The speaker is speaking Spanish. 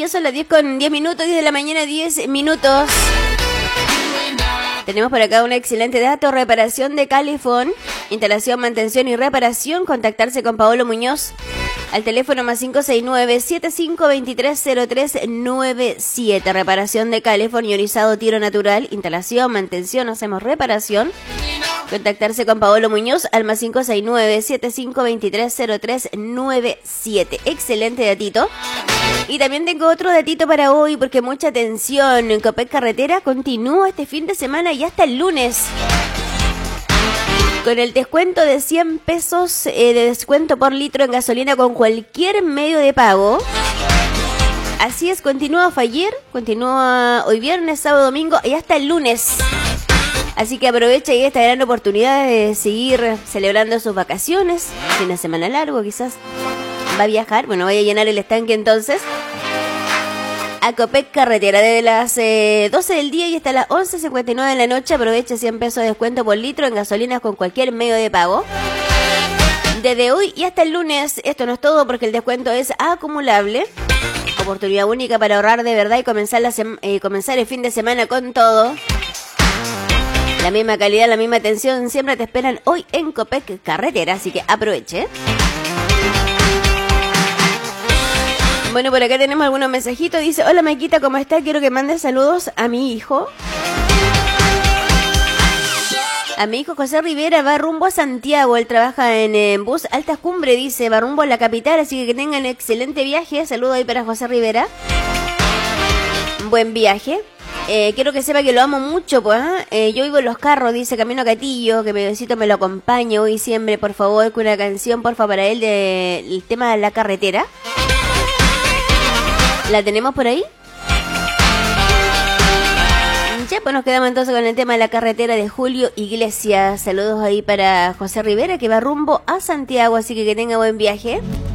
ya son las 10 con 10 minutos, 10 de la mañana, 10 minutos. Tenemos por acá un excelente dato: reparación de Califón, instalación, mantención y reparación. Contactarse con Paolo Muñoz al teléfono más 569-7523-0397. Reparación de Califón, ionizado, tiro natural, instalación, mantención, hacemos reparación. Contactarse con Paolo Muñoz al más 569-7523-0397. Excelente datito. Y también tengo otro datito para hoy, porque mucha atención. Copec Carretera continúa este fin de semana y hasta el lunes, con el descuento de 100 pesos de descuento por litro en gasolina con cualquier medio de pago. Así es, continúa ayer, continúa hoy viernes, sábado, domingo y hasta el lunes. Así que aprovecha esta gran oportunidad de seguir celebrando sus vacaciones. Fin de semana largo, quizás va a viajar. Bueno, vaya a llenar el estanque entonces. A Copec Carretera, desde las 12 del día y hasta las 11:59 de la noche. Aprovecha 100 pesos de descuento por litro en gasolinas con cualquier medio de pago. Desde hoy y hasta el lunes. Esto no es todo, porque el descuento es acumulable. Oportunidad única para ahorrar de verdad y comenzar el fin de semana con todo. La misma calidad, la misma atención siempre te esperan hoy en Copec Carretera, así que aproveche. Bueno, por acá tenemos algunos mensajitos. Dice: hola Maquita, ¿cómo estás? Quiero que mandes saludos a mi hijo. A mi hijo José Rivera, va rumbo a Santiago. Él trabaja en bus Altas Cumbre, dice, va rumbo a la capital, así que tengan excelente viaje. Saludos ahí para José Rivera. Buen viaje. Quiero que sepa que lo amo mucho, pues. Yo vivo en Los Carros, dice, camino a Catillo, que mi besito me lo acompañe hoy siempre, por favor, con una canción, porfa, para él del tema de la carretera. ¿La tenemos por ahí? Ya, pues nos quedamos entonces con el tema de la carretera de Julio Iglesias. Saludos ahí para José Rivera, que va rumbo a Santiago, así que tenga buen viaje.